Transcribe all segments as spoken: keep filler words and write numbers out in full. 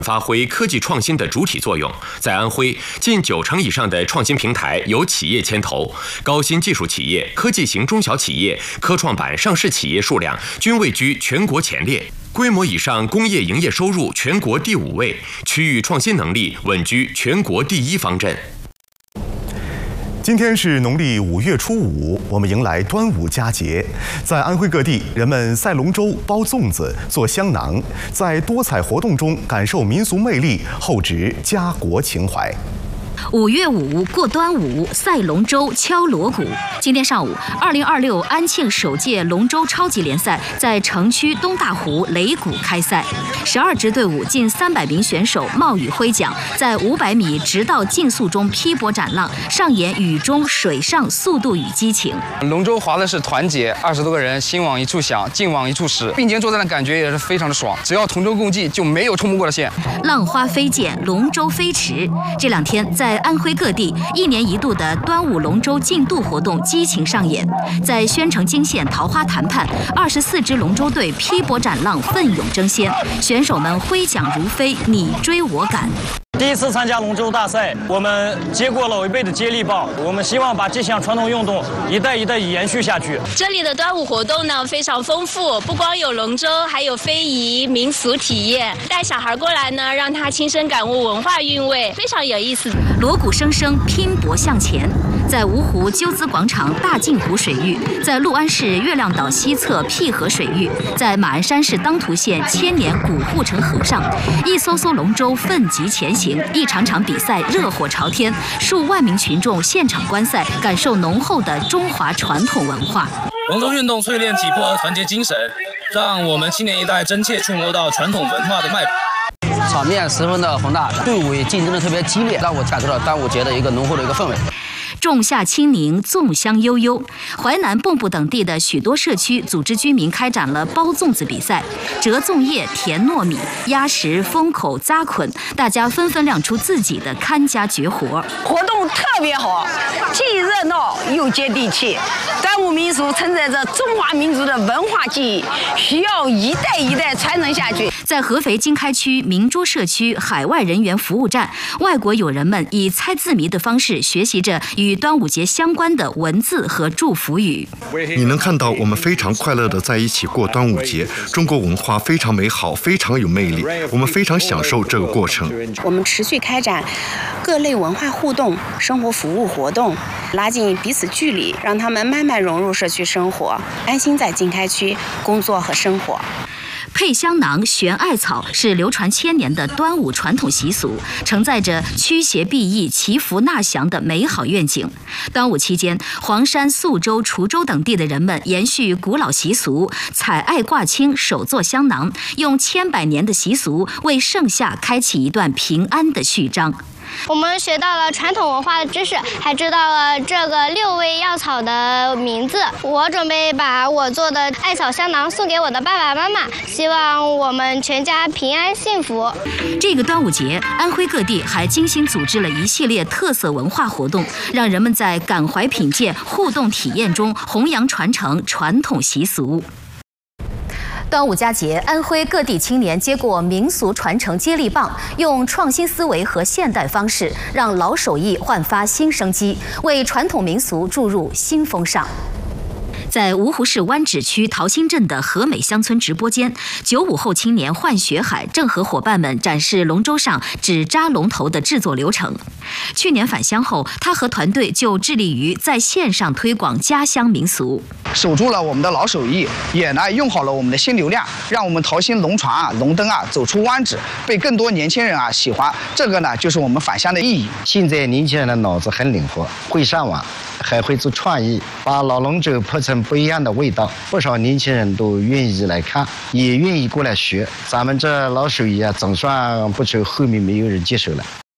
发挥科技创新的主体作用。在安徽，近九成以上的创新平台由企业牵头，高新技术企业、科技型中小企业、科创板上市企业数量均位居全国前列。规模以上工业营业收入全国第五位，区域创新能力稳居全国第一方阵。 今天是农历五月初五，我们迎来端午佳节。在安徽各地，人们赛龙舟、包粽子、做香囊，在多彩活动中感受民俗魅力，厚植家国情怀。 五月五过端午，赛龙舟、敲锣鼓。今天上午，二零二六安庆首届龙舟超级联赛在城区东大湖擂鼓开赛，十二支队伍近三百名选手冒雨挥桨，在五百米直道竞速中劈波斩浪，上演雨中水上速度与激情。 龙舟划的是团结，二十多个人心往一处想，劲往一处使，并肩作战的感觉也是非常的爽。只要同舟共济，就没有冲不过的线。 浪花飞溅，龙舟飞驰。这两天在安徽各地，一年一度的端午龙舟竞渡活动激情上演。在宣城泾县桃花潭畔，二十四支龙舟队劈波斩浪，奋勇争先，选手们挥桨如飞，你追我赶。 第一次参加龙舟大赛，我们接过老一辈的接力棒，我们希望把这项传统运动一代一代延续下去。 这里的端午活动呢非常丰富，不光有龙舟，还有非遗、民俗体验。带小孩过来呢，让他亲身感悟文化韵味，非常有意思。 锣鼓声声，拼搏向前。在芜湖鸠兹广场大镜湖水域，在六安市月亮岛西侧辟河水域，在马鞍山市当涂县千年古护城河上，一艘艘龙舟奋楫前行，一场场比赛热火朝天，数万名群众现场观赛，感受浓厚的中华传统文化。 龙舟运动淬炼体魄和团结精神，让我们青年一代真切触摸到传统文化的脉搏。 场面十分的宏大，队伍也竞争的特别激烈，让我感受到端午节的一个浓厚的一个氛围。 仲夏清宁，粽香悠悠。淮南、蚌埠等地的许多社区组织居民开展了包粽子比赛，折粽叶、填糯米、压实、封口、扎捆，大家纷纷亮出自己的看家绝活。 活动特别好，既热闹又接地气。端午民俗承载着中华民族的文化记忆，需要一代一代传承下去。 在合肥经开区明珠社区海外人员服务站，外国友人们以猜字谜的方式学习着与端午节相关的文字和祝福语。 你能看到我们非常快乐地在一起过端午节，中国文化非常美好，非常有魅力，我们非常享受这个过程。 我们持续开展各类文化互动、生活服务活动，拉近彼此距离，让他们慢慢融入社区生活，安心在经开区工作和生活。 配香囊、悬艾草是流传千年的端午传统习俗，承载着驱邪避疫、祈福纳祥的美好愿景。端午期间，黄山、宿州、滁州等地的人们延续古老习俗，采艾挂青，手做香囊，用千百年的习俗为盛夏开启一段平安的序章。 我们学到了传统文化的知识，还知道了这个六味药草的名字。我准备把我做的艾草香囊送给我的爸爸妈妈，希望我们全家平安幸福。 这个端午节，安徽各地还精心组织了一系列特色文化活动，让人们在感怀品鉴、互动体验中弘扬传承传统习俗。端午佳节，安徽各地青年接过民俗传承接力棒，用创新思维和现代方式，让老手艺焕发新生机，为传统民俗注入新风尚。在芜湖市湾址区桃心镇的和美乡村直播间，九五后青年幻学海正和伙伴们展示龙舟上纸扎龙头的制作流程。去年返乡后，他和团队就致力于在线上推广家乡民俗， 守住了我们的老手艺，也呢用好了我们的新流量，让我们桃心龙船啊、龙灯啊走出湾址，被更多年轻人啊喜欢。这个呢就是我们返乡的意义。 现在年轻人的脑子很灵活，会上网，还会做创意，把老龙舟铺成不一样的味道，不少年轻人都愿意来看，也愿意过来学。咱们这老手艺啊，总算不愁后面没有人接手了。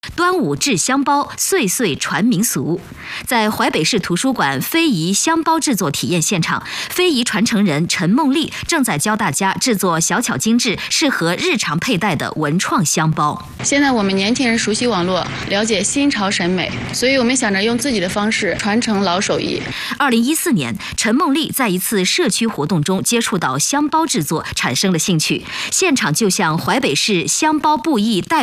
端午制香包，岁岁传民俗。在淮北市图书馆非遗香包制作体验现场，非遗传承人陈梦丽正在教大家制作小巧精致、适合日常佩戴的文创香包。 现在我们年轻人熟悉网络，了解新潮审美，所以我们想着用自己的方式传承老手艺。 二零一四年，陈梦丽在一次社区活动中接触到香包制作，产生了兴趣，现场就向淮北市香包布艺代